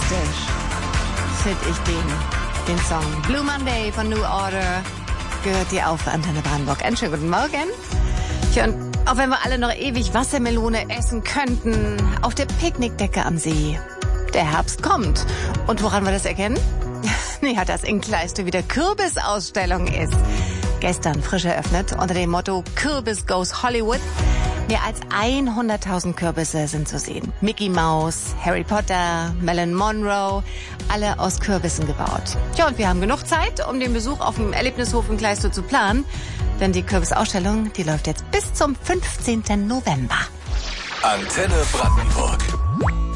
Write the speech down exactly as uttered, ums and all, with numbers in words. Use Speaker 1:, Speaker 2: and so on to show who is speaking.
Speaker 1: fantastisch, finde ich den, den Song. Blue Monday von New Order gehört dir auf Antenne Brandenburg. Einen schönen guten Morgen. Tja, und auch wenn wir alle noch ewig Wassermelone essen könnten, auf der Picknickdecke am See, der Herbst kommt. Und woran wir das erkennen? Ja, dass in Kleiste wieder Kürbisausstellung ist. Gestern frisch eröffnet unter dem Motto Kürbis Goes Hollywood. Mehr als hunderttausend Kürbisse sind zu sehen. Mickey Mouse, Harry Potter, Marilyn Monroe, alle aus Kürbissen gebaut. Tja, und wir haben genug Zeit, um den Besuch auf dem Erlebnishof in Kleiste zu planen. Denn die Kürbisausstellung, die läuft jetzt bis zum fünfzehnten November.
Speaker 2: Antenne Brandenburg.